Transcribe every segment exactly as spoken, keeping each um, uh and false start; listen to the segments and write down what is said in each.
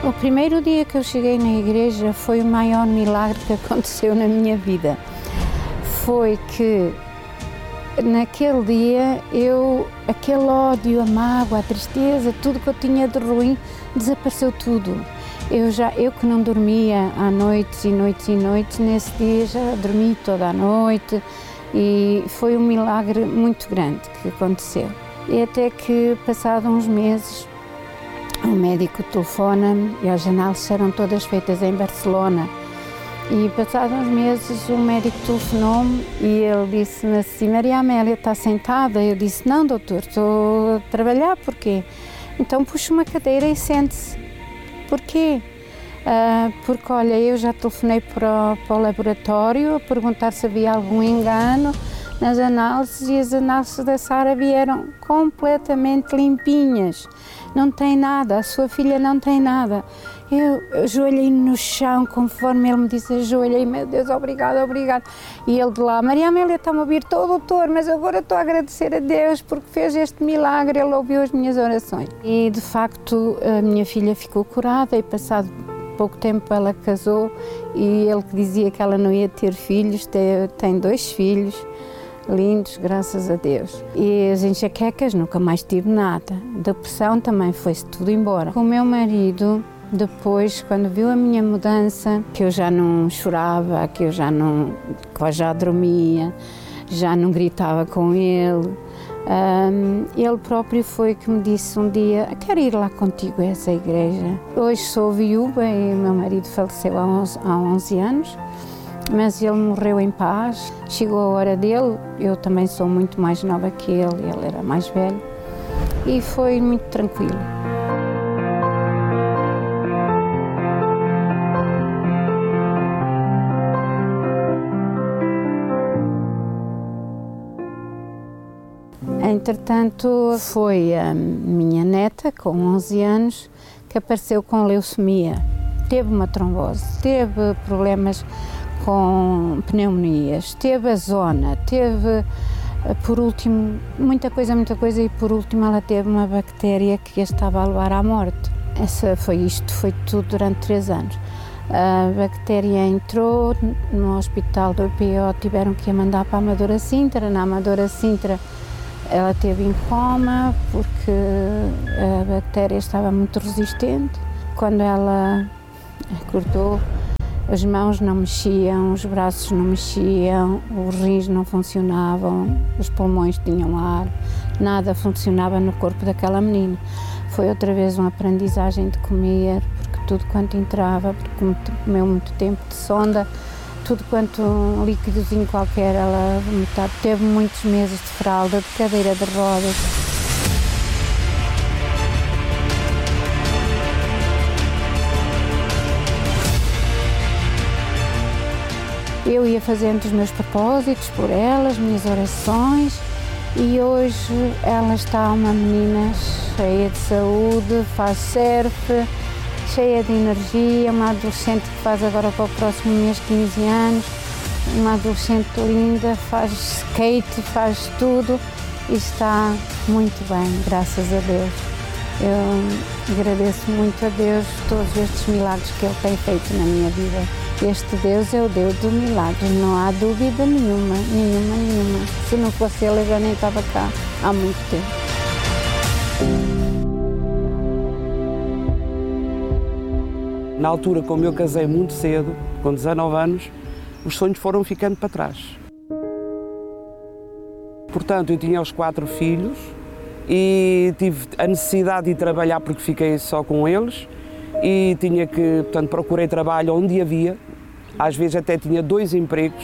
O primeiro dia que eu cheguei na igreja foi o maior milagre que aconteceu na minha vida. Foi que naquele dia eu, aquele ódio, a mágoa, a tristeza, tudo que eu tinha de ruim, desapareceu tudo. Eu, já, eu que não dormia há noites e noites e noites, nesse dia já dormi toda a noite e foi um milagre muito grande que aconteceu. E até que, passado uns meses, o médico telefona-me e as análises eram todas feitas em Barcelona. E passados uns meses o médico telefonou-me e ele disse-me assim: Maria Amélia, está sentada? Eu disse: não, doutor, estou a trabalhar. Porquê? Então puxe uma cadeira e sente-se. Porquê? Uh, porque, olha, eu já telefonei para o, para o laboratório a perguntar se havia algum engano nas análises e as análises da Sara vieram completamente limpinhas. Não tem nada, a sua filha não tem nada. Eu ajoelhei no chão, conforme ele me disse, ajoelhei, meu Deus, obrigado, obrigado. E ele de lá: Maria Amélia, está-me a ouvir? Estou, doutor, mas agora estou a agradecer a Deus porque fez este milagre, ele ouviu as minhas orações. E, de facto, a minha filha ficou curada e, passado pouco tempo, ela casou e ele que dizia que ela não ia ter filhos, tem, tem dois filhos. Lindos, graças a Deus. E as enxaquecas nunca mais tive nada. Depressão também foi-se tudo embora. O meu marido, depois, quando viu a minha mudança, que eu já não chorava, que eu já não, que eu já dormia, já não gritava com ele, um, ele próprio foi que me disse um dia: quero ir lá contigo a essa igreja. Hoje sou viúva e meu marido faleceu há onze, há onze anos. Mas ele morreu em paz, chegou a hora dele, eu também sou muito mais nova que ele, ele era mais velho, e foi muito tranquilo. Entretanto, foi a minha neta, com onze anos, que apareceu com leucemia. Teve uma trombose, teve problemas com pneumonias, teve a zona, teve, por último, muita coisa, muita coisa, e por último ela teve uma bactéria que a estava a levar à morte. Essa foi isto, foi tudo durante três anos. A bactéria entrou no hospital do P O, tiveram que a mandar para a Amadora Sintra. Na Amadora Sintra ela teve em coma porque a bactéria estava muito resistente. Quando ela acordou, as mãos não mexiam, os braços não mexiam, os rins não funcionavam, os pulmões tinham ar, nada funcionava no corpo daquela menina. Foi outra vez uma aprendizagem de comer, porque tudo quanto entrava, porque comeu muito tempo de sonda, tudo quanto um líquidozinho qualquer ela vomitava. Teve muitos meses de fralda, de cadeira de rodas. Eu ia fazendo os meus propósitos por ela, as minhas orações, e hoje ela está uma menina cheia de saúde, faz surf, cheia de energia, uma adolescente que faz agora para o próximo mês quinze anos, uma adolescente linda, faz skate, faz tudo e está muito bem, graças a Deus. Eu agradeço muito a Deus todos estes milagres que Ele tem feito na minha vida. Este Deus é o Deus dos milagres, não há dúvida nenhuma, nenhuma, nenhuma. Se não fosse Ele, eu já nem estava cá há muito tempo. Na altura, como eu casei muito cedo, com dezanove anos, os sonhos foram ficando para trás. Portanto, eu tinha os quatro filhos e tive a necessidade de trabalhar porque fiquei só com eles e tinha que, portanto, procurei trabalho onde havia. Às vezes até tinha dois empregos.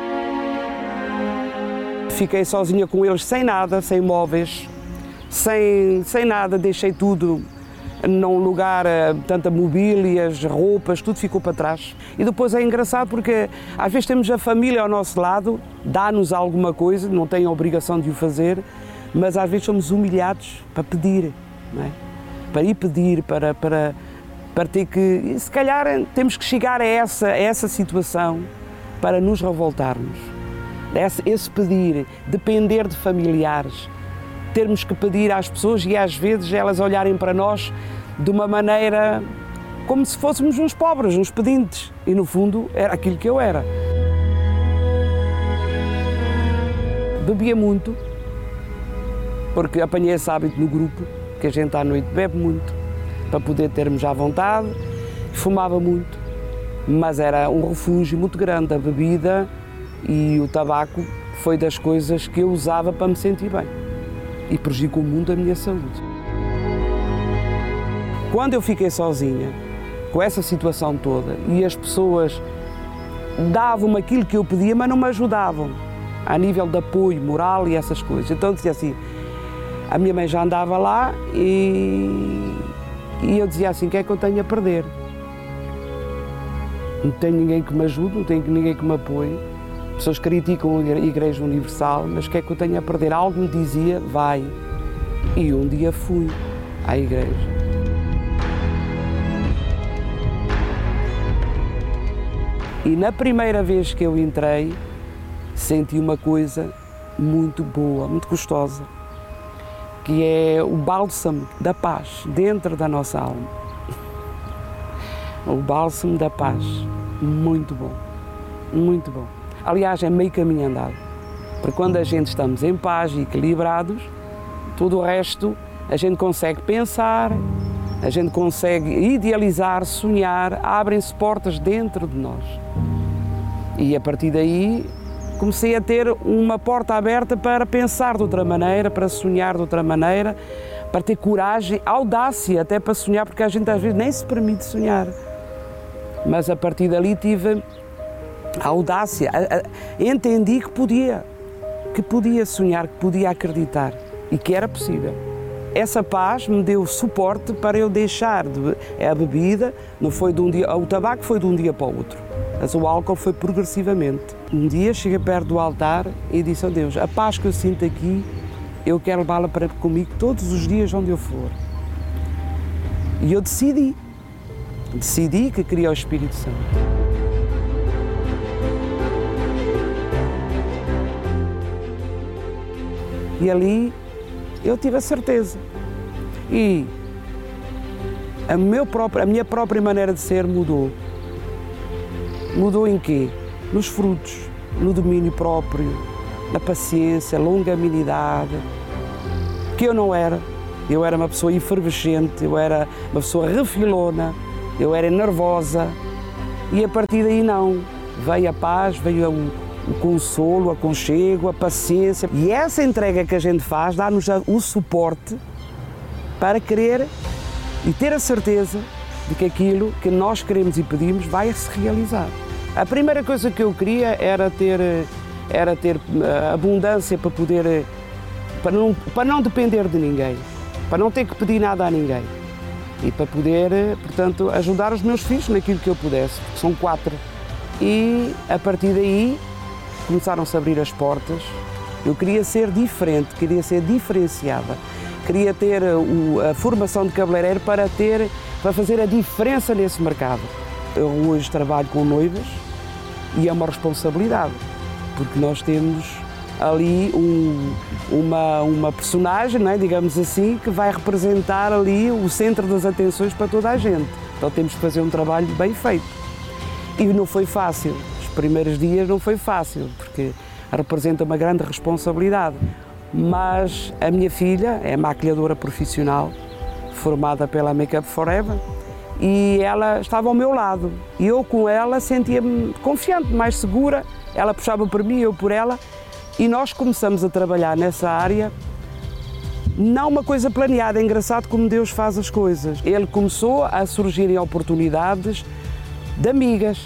Fiquei sozinha com eles sem nada, sem móveis, sem, sem nada, deixei tudo num lugar, tanta mobílias, roupas, tudo ficou para trás. E depois é engraçado porque às vezes temos a família ao nosso lado, dá-nos alguma coisa, não tem a obrigação de o fazer, mas às vezes somos humilhados para pedir, não é? Para ir pedir, para... para para ter que, se calhar temos que chegar a essa, a essa situação para nos revoltarmos. Esse, esse pedir, depender de familiares, termos que pedir às pessoas e às vezes elas olharem para nós de uma maneira como se fôssemos uns pobres, uns pedintes. E no fundo era aquilo que eu era. Bebia muito, porque apanhei esse hábito no grupo, que a gente à noite bebe muito, para poder termos à vontade. Fumava muito, mas era um refúgio muito grande. A bebida e o tabaco foi das coisas que eu usava para me sentir bem e prejudicou muito a minha saúde. Quando eu fiquei sozinha, com essa situação toda, e as pessoas davam-me aquilo que eu pedia, mas não me ajudavam, a nível de apoio moral e essas coisas. Então eu dizia assim, a minha mãe já andava lá e, e eu dizia assim, o que é que eu tenho a perder? Não tenho ninguém que me ajude, não tenho ninguém que me apoie. As pessoas criticam a Igreja Universal, mas o que é que eu tenho a perder? Algo me dizia, vai. E um dia fui à igreja. E na primeira vez que eu entrei, senti uma coisa muito boa, muito gostosa, que é o bálsamo da paz dentro da nossa alma. O bálsamo da paz, muito bom, muito bom. Aliás, é meio caminho andado, porque quando a gente estamos em paz e equilibrados, tudo o resto a gente consegue pensar, a gente consegue idealizar, sonhar, abrem-se portas dentro de nós. E a partir daí comecei a ter uma porta aberta para pensar de outra maneira, para sonhar de outra maneira, para ter coragem, audácia até para sonhar, porque a gente às vezes nem se permite sonhar. Mas a partir dali tive a audácia, a, a, entendi que podia, que podia sonhar, que podia acreditar e que era possível. Essa paz me deu suporte para eu deixar de, a bebida, não foi de um dia, o tabaco foi de um dia para o outro, mas o álcool foi progressivamente. Um dia cheguei perto do altar e disse a Deus, a paz que eu sinto aqui, eu quero levá-la para comigo todos os dias onde eu for. E eu decidi, decidi que queria o Espírito Santo. E ali eu tive a certeza. E a, meu próprio, a minha própria maneira de ser mudou. Mudou em quê? Nos frutos, no domínio próprio, na paciência, longanimidade, que eu não era. Eu era uma pessoa efervescente, eu era uma pessoa refilona, eu era nervosa. E a partir daí não. Veio a paz, veio o, o consolo, o aconchego, a paciência. E essa entrega que a gente faz dá-nos o suporte para querer e ter a certeza de que aquilo que nós queremos e pedimos vai se realizar. A primeira coisa que eu queria era ter, era ter abundância para poder, para não, para não depender de ninguém, para não ter que pedir nada a ninguém e para poder, portanto, ajudar os meus filhos naquilo que eu pudesse, porque são quatro. E a partir daí começaram-se a abrir as portas. Eu queria ser diferente, queria ser diferenciada, queria ter a formação de cabeleireiro para, ter, para fazer a diferença nesse mercado. Eu hoje trabalho com noivas e é uma responsabilidade, porque nós temos ali um, uma, uma personagem, não é, digamos assim, que vai representar ali o centro das atenções para toda a gente. Então temos que fazer um trabalho bem feito. E não foi fácil, os primeiros dias não foi fácil, porque representa uma grande responsabilidade. Mas a minha filha é maquilhadora profissional, formada pela Make Up Forever, e ela estava ao meu lado. E eu com ela sentia-me confiante, mais segura, ela puxava por mim, eu por ela, e nós começamos a trabalhar nessa área, não uma coisa planeada, é engraçado como Deus faz as coisas. Ele começou a surgirem oportunidades de amigas,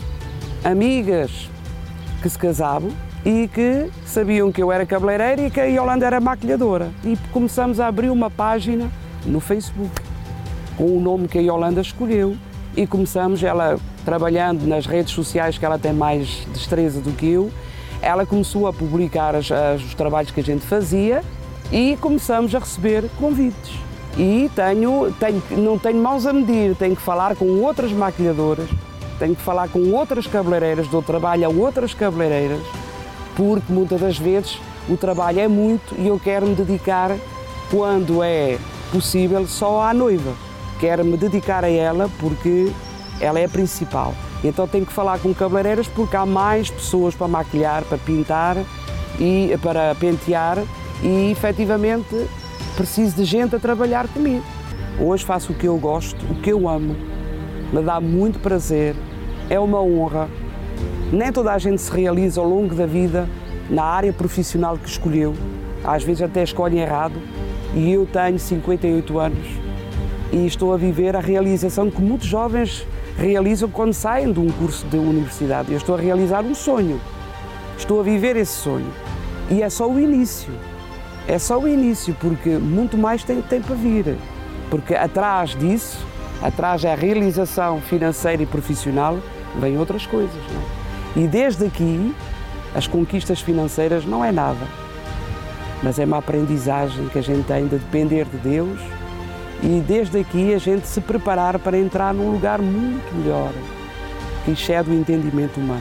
amigas que se casavam e que sabiam que eu era cabeleireira e que a Yolanda era maquilhadora. E começamos a abrir uma página no Facebook, com o nome que a Yolanda escolheu, e começamos, ela trabalhando nas redes sociais, que ela tem mais destreza do que eu, ela começou a publicar as, as, os trabalhos que a gente fazia e começamos a receber convites. E tenho, tenho, não tenho mãos a medir, tenho que falar com outras maquilhadoras, tenho que falar com outras cabeleireiras, dou trabalho a outras cabeleireiras, porque muitas das vezes o trabalho é muito e eu quero me dedicar, quando é possível, só à noiva. quero me dedicar a ela porque ela é a principal. Então tenho que falar com cabeleireiras porque há mais pessoas para maquilhar, para pintar e para pentear e efetivamente preciso de gente a trabalhar comigo. Hoje faço o que eu gosto, o que eu amo, me dá muito prazer, é uma honra. Nem toda a gente se realiza ao longo da vida na área profissional que escolheu, às vezes até escolhem errado, e eu tenho cinquenta e oito anos e estou a viver a realização que muitos jovens realizam quando saem de um curso de universidade. Eu estou a realizar um sonho, estou a viver esse sonho e é só o início, é só o início, porque muito mais tem, tem para vir, porque atrás disso, atrás da realização financeira e profissional, vêm outras coisas, não é? E desde aqui, as conquistas financeiras não é nada, mas é uma aprendizagem que a gente tem de depender de Deus e desde aqui a gente se preparar para entrar num lugar muito melhor, que excede o entendimento humano.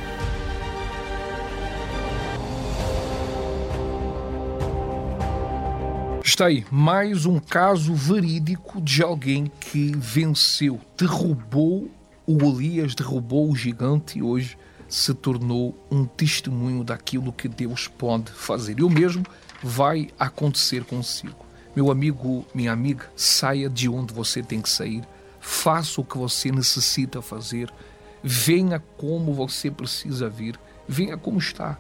Está aí mais um caso verídico de alguém que venceu, derrubou o Golias, derrubou o gigante e hoje se tornou um testemunho daquilo que Deus pode fazer. E o mesmo vai acontecer consigo. Meu amigo, minha amiga, saia de onde você tem que sair, faça o que você necessita fazer, venha como você precisa vir, venha como está.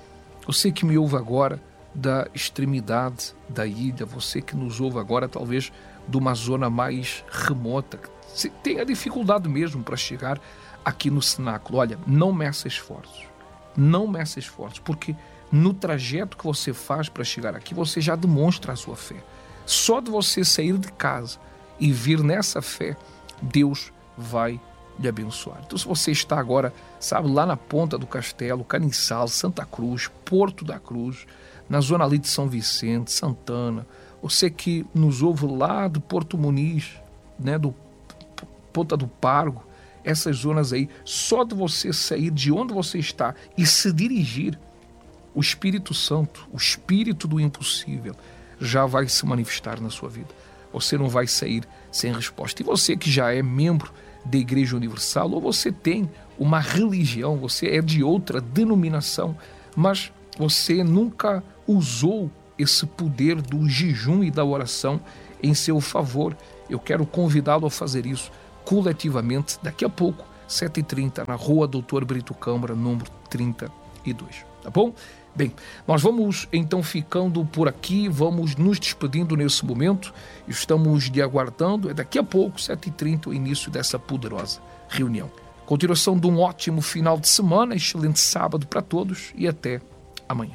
Você que me ouve agora da extremidade da ilha, você que nos ouve agora talvez de uma zona mais remota, que tenha dificuldade mesmo para chegar aqui no cenáculo, olha, não meça esforços, não meça esforços, porque no trajeto que você faz para chegar aqui, você já demonstra a sua fé. Só de você sair de casa e vir nessa fé, Deus vai lhe abençoar. Então, se você está agora, sabe, lá na Ponta do Castelo, Caniçal, Santa Cruz, Porto da Cruz, na zona ali de São Vicente, Santana, você que nos ouve lá de Porto Muniz, né, do Ponta do Pargo, essas zonas aí, só de você sair de onde você está e se dirigir, o Espírito Santo, o Espírito do impossível, já vai se manifestar na sua vida. Você não vai sair sem resposta. E você que já é membro da Igreja Universal, ou você tem uma religião, você é de outra denominação, mas você nunca usou esse poder do jejum e da oração em seu favor, eu quero convidá-lo a fazer isso coletivamente daqui a pouco, sete e trinta, na Rua Doutor Brito Câmara, número trinta e dois. Tá bom? Bem, nós vamos então ficando por aqui, vamos nos despedindo nesse momento, estamos lhe aguardando, é daqui a pouco, sete e trinta, o início dessa poderosa reunião. Continuação de um ótimo final de semana, excelente sábado para todos e até amanhã.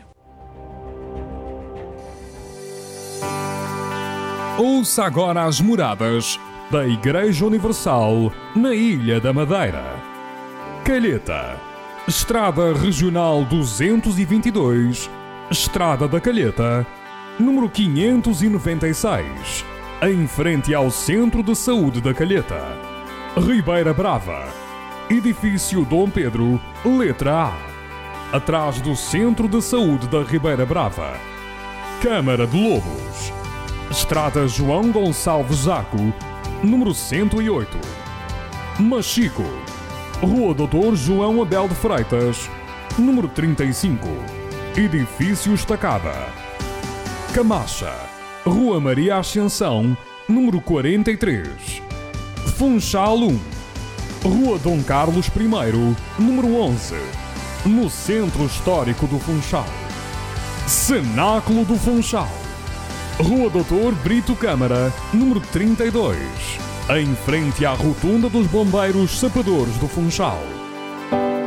Ouça agora as moradas da Igreja Universal na Ilha da Madeira. Calheta, Estrada Regional duzentos e vinte e dois, Estrada da Calheta, número quinhentos e noventa e seis, em frente ao Centro de Saúde da Calheta. Ribeira Brava, Edifício Dom Pedro, letra A, atrás do Centro de Saúde da Ribeira Brava. Câmara de Lobos, Estrada João Gonçalves Zaco, número cento e oito. Machico, Rua Doutor João Abel de Freitas, número trinta e cinco, Edifício Estacada. Camacha, Rua Maria Ascensão, número quarenta e três. Funchal um, Rua Dom Carlos I, número onze, no Centro Histórico do Funchal. Cenáculo do Funchal, Rua Doutor Brito Câmara, número trinta e dois, em frente à Rotunda dos Bombeiros Sapadores do Funchal.